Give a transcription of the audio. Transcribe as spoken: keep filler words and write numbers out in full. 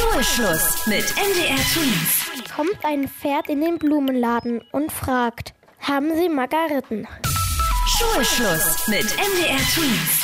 Schulschluss mit M D R Twins. Kommt ein Pferd in den Blumenladen und fragt: Haben Sie Margariten? Schulschluss mit M D R Twins.